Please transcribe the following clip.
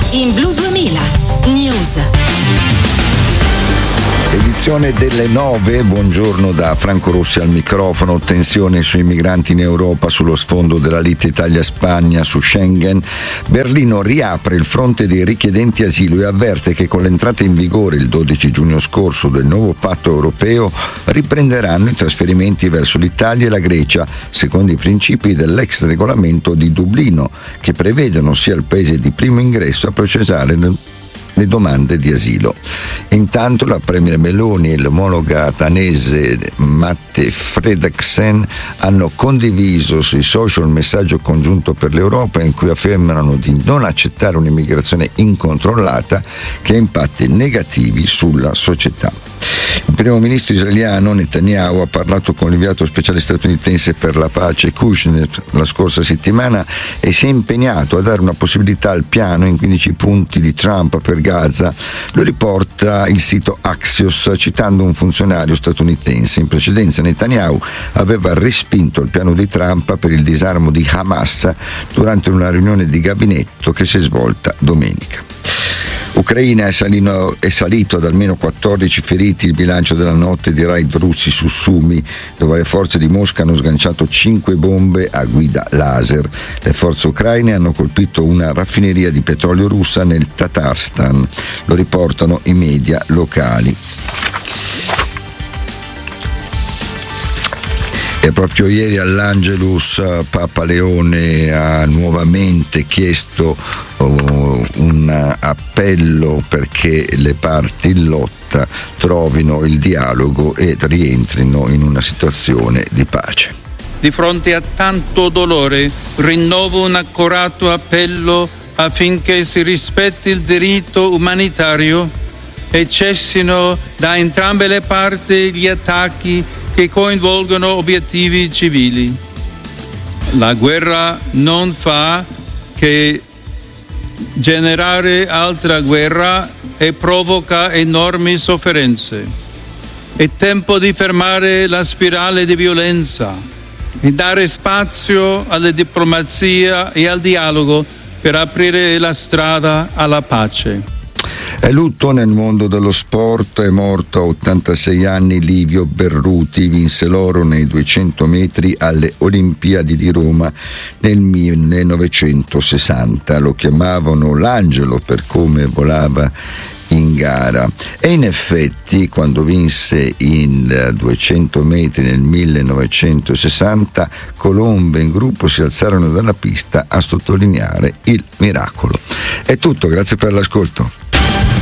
in Blu 2000 News. Edizione delle 9, buongiorno da Franco Rossi al microfono. Tensione sui migranti in Europa sullo sfondo della lite Italia-Spagna su Schengen. Berlino riapre il fronte dei richiedenti asilo e avverte che con l'entrata in vigore il 12 giugno scorso del nuovo patto europeo riprenderanno i trasferimenti verso l'Italia e la Grecia secondo i principi dell'ex regolamento di Dublino, che prevedono sia il paese di primo ingresso a processare le domande di asilo. Intanto la premier Meloni e l'omologa danese Mette Frederiksen hanno condiviso sui social un messaggio congiunto per l'Europa in cui affermano di non accettare un'immigrazione incontrollata che ha impatti negativi sulla società. Il primo ministro israeliano Netanyahu ha parlato con l'inviato speciale statunitense per la pace Kushner la scorsa settimana e si è impegnato a dare una possibilità al piano in 15 punti di Trump per Gaza. Lo riporta il sito Axios citando un funzionario statunitense. In precedenza Netanyahu aveva respinto il piano di Trump per il disarmo di Hamas durante una riunione di gabinetto che si è svolta domenica. Ucraina è salito ad almeno 14 feriti il bilancio della notte di raid russi su Sumy, dove le forze di Mosca hanno sganciato 5 bombe a guida laser. Le forze ucraine hanno colpito una raffineria di petrolio russa nel Tatarstan, lo riportano i media locali. E proprio ieri all'Angelus Papa Leone ha nuovamente chiesto un appello perché le parti in lotta trovino il dialogo e rientrino in una situazione di pace. Di fronte a tanto dolore rinnovo un accorato appello affinché si rispetti il diritto umanitario e cessino da entrambe le parti gli attacchi che coinvolgono obiettivi civili. La guerra non fa che generare altra guerra e provoca enormi sofferenze. È tempo di fermare la spirale di violenza e dare spazio alla diplomazia e al dialogo per aprire la strada alla pace. È lutto nel mondo dello sport, è morto a 86 anni Livio Berruti, vinse l'oro nei 200 metri alle Olimpiadi di Roma nel 1960. Lo chiamavano l'angelo per come volava in gara e in effetti quando vinse in 200 metri nel 1960 colombe in gruppo si alzarono dalla pista a sottolineare il miracolo. È tutto, grazie per l'ascolto.